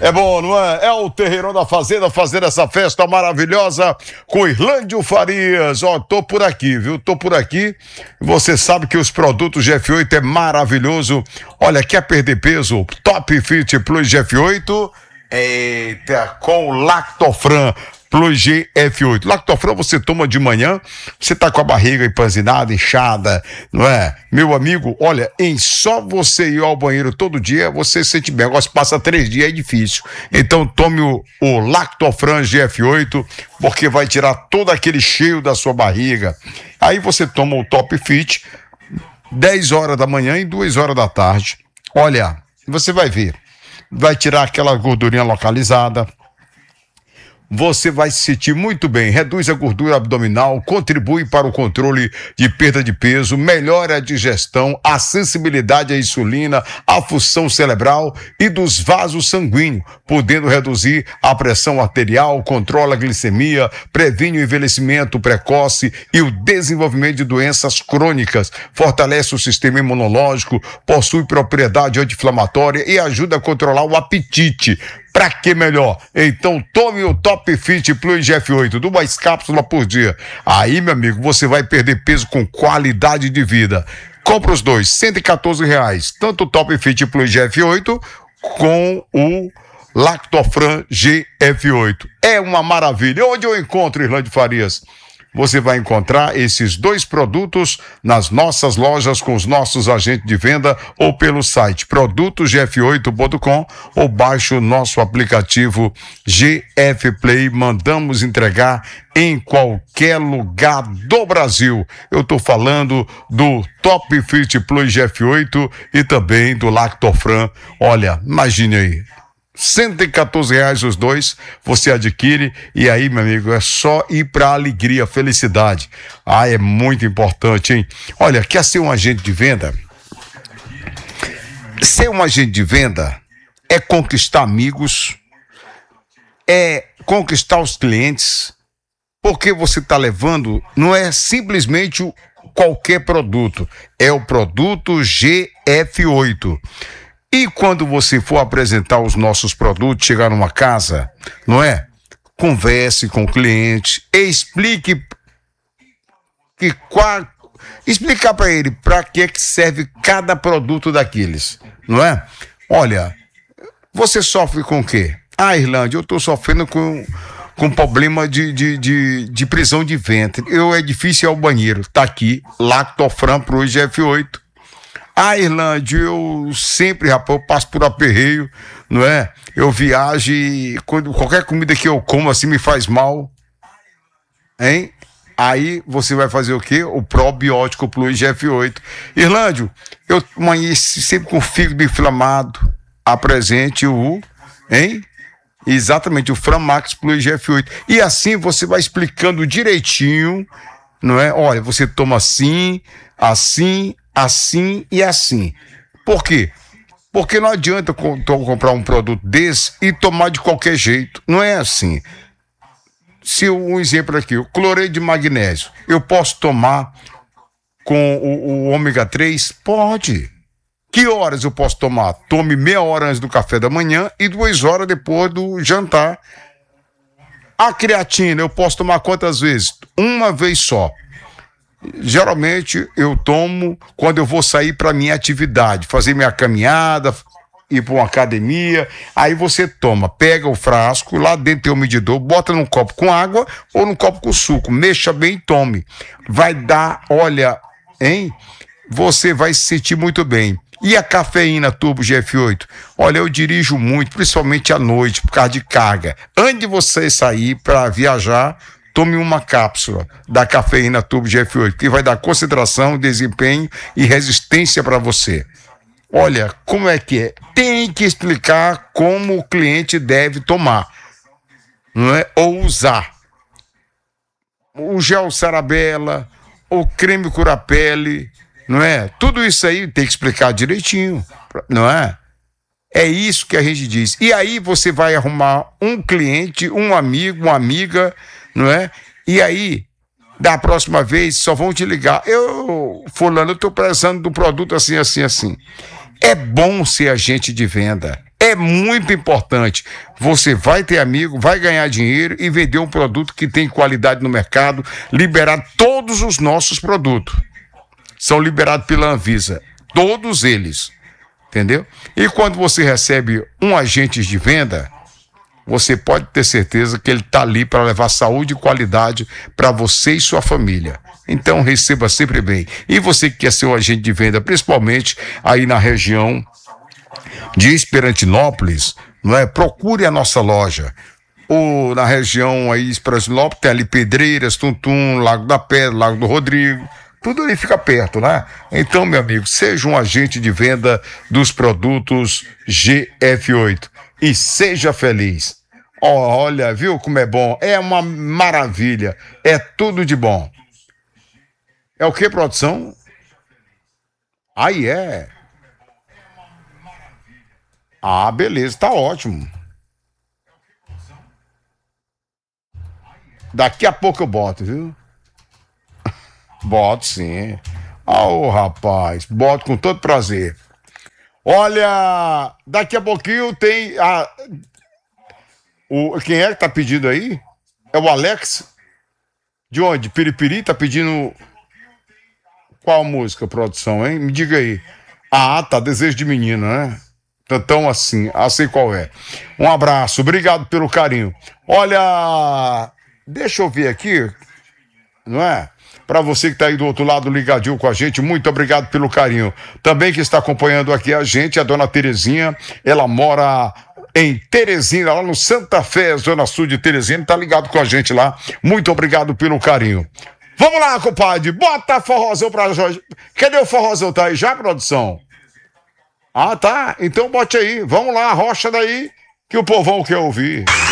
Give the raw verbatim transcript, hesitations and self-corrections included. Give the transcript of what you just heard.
É bom, não é? É o Terreirão da Fazenda fazendo essa festa maravilhosa com Irlândio Farias. Ó, tô por aqui, viu? Tô por aqui. Você sabe que os produtos G F oito é maravilhoso. Olha, quer perder peso? Top Fit Plus G F oito. Eita, com o Lactofran Plus G F oito. Lactofran você toma de manhã, você tá com a barriga empanzinada, inchada, não é? Meu amigo, olha, em só você ir ao banheiro todo dia, você se sente bem. Agora se passa três dias é difícil. Então tome o, o Lactofran G F oito, porque vai tirar todo aquele cheio da sua barriga. Aí você toma o Top Fit, dez horas da manhã e duas horas da tarde. Olha, você vai ver. Vai tirar aquela gordurinha localizada. Você vai se sentir muito bem, reduz a gordura abdominal, contribui para o controle de perda de peso, melhora a digestão, a sensibilidade à insulina, a função cerebral e dos vasos sanguíneos, podendo reduzir a pressão arterial, controla a glicemia, previne o envelhecimento precoce e o desenvolvimento de doenças crônicas, fortalece o sistema imunológico, possui propriedade anti-inflamatória e ajuda a controlar o apetite. Pra que melhor? Então tome o Top Fit Plus G F oito, duas cápsulas por dia. Aí, meu amigo, você vai perder peso com qualidade de vida. Compra os dois, cento e quatorze reais. Tanto o Top Fit Plus G F oito com o Lactofran G F oito. É uma maravilha. Onde eu encontro, Irlândio Farias? Você vai encontrar esses dois produtos nas nossas lojas com os nossos agentes de venda ou pelo site produtos g f oito ponto com ou baixe o nosso aplicativo G F Play. Mandamos entregar em qualquer lugar do Brasil. Eu estou falando do Top Fit Plus G F oito e também do Lactofran. Olha, imagine aí. cento e quatorze reais os dois, você adquire e aí, meu amigo, é só ir pra alegria, felicidade. Ah, é muito importante, hein? Olha, quer ser um agente de venda? Ser um agente de venda é conquistar amigos, é conquistar os clientes, porque você tá levando, não é simplesmente o, qualquer produto, é o produto G F oito. E quando você for apresentar os nossos produtos, chegar numa casa, não é? Converse com o cliente, explique que qual, explicar para ele para que que serve cada produto daqueles, não é? Olha, você sofre com o quê? Ah, Irlândia, eu estou sofrendo com com problema de, de, de, de prisão de ventre. Eu é difícil ir ao banheiro. Tá aqui, Lactofran Plus G F oito. Ah, Irlândia, eu sempre, rapaz, eu passo por aperreio, não é? Eu viajo e quando, qualquer comida que eu como assim me faz mal, hein? Aí você vai fazer o quê? O Probiótico Plus G F oito. Irlândia, eu amanheci sempre com o fígado inflamado, apresente o, hein? Exatamente, o Framax Plus G F oito. E assim você vai explicando direitinho, não é? Olha, você toma assim, assim, assim e assim. Por quê? Porque não adianta co- comprar um produto desse e tomar de qualquer jeito. Não é assim. Se um exemplo aqui, o cloreto de magnésio, eu posso tomar com o, o ômega três? Pode. Que horas eu posso tomar? Tome meia hora antes do café da manhã e duas horas depois do jantar. A creatina, eu posso tomar quantas vezes? Uma vez só. Geralmente eu tomo quando eu vou sair para minha atividade, fazer minha caminhada, ir para uma academia. Aí você toma, pega o frasco, lá dentro tem um medidor, bota num copo com água ou num copo com suco, mexa bem e tome. Vai dar, olha, hein? Você vai se sentir muito bem. E a cafeína Turbo G F oito? Olha, eu dirijo muito, principalmente à noite, por causa de carga. Antes de você sair para viajar, tome uma cápsula da cafeína Turbo G F oito, que vai dar concentração, desempenho e resistência para você. Olha, como é que é? Tem que explicar como o cliente deve tomar, não é? Ou usar. O gel Sarabella, o creme cura-pele, não é? Tudo isso aí tem que explicar direitinho, não é? É isso que a gente diz. E aí você vai arrumar um cliente, um amigo, uma amiga, não é? E aí, da próxima vez, só vão te ligar. Eu, fulano, eu tô precisando do produto assim, assim, assim. É bom ser agente de venda. É muito importante. Você vai ter amigo, vai ganhar dinheiro e vender um produto que tem qualidade no mercado, liberar todos os nossos produtos. São liberados pela Anvisa, todos eles, entendeu? E quando você recebe um agente de venda, você pode ter certeza que ele está ali para levar saúde e qualidade para você e sua família. Então receba sempre bem. E você que quer ser um agente de venda, principalmente aí na região de Esperantinópolis, não é? Procure a nossa loja. Ou na região aí de Esperantinópolis tem ali Pedreiras, Tuntum, Lago da Pedra, Lago do Rodrigo. Tudo ali fica perto, né? Então, meu amigo, seja um agente de venda dos produtos G F oito e seja feliz. Oh, olha, viu como é bom? É uma maravilha. É tudo de bom. É o que, produção? Aí é. Ah, beleza, tá ótimo. Daqui a pouco eu boto, viu? Boto sim. Ah, ô rapaz, boto com todo prazer. Olha, daqui a pouquinho tem a. O, quem é que tá pedindo aí? É o Alex? De onde? Piripiri tá pedindo qual música, produção, hein? Me diga aí. Ah, tá, Desejo de Menino, né? Então assim, ah, sei qual é. Um abraço, obrigado pelo carinho. Olha, deixa eu ver aqui, não é? Para você que está aí do outro lado ligadinho com a gente, muito obrigado pelo carinho. Também que está acompanhando aqui a gente, a dona Terezinha, ela mora em Teresina, lá no Santa Fé, zona sul de Teresina, tá ligado com a gente lá. Muito obrigado pelo carinho. Vamos lá, compadre, bota forrozão pra Jorge. Cadê o forrozão? Tá aí já, produção? Ah, tá, então bote aí, vamos lá, rocha daí, que o povão quer ouvir.